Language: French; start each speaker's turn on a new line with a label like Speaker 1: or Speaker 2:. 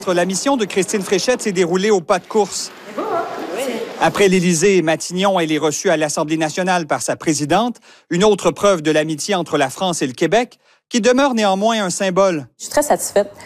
Speaker 1: La mission de Christine Fréchette s'est déroulée au pas de course. Après l'Élysée, Matignon, elle est reçue à l'Assemblée nationale par sa présidente, une autre preuve de l'amitié entre la France et le Québec, qui demeure néanmoins un symbole.
Speaker 2: Je suis très satisfaite.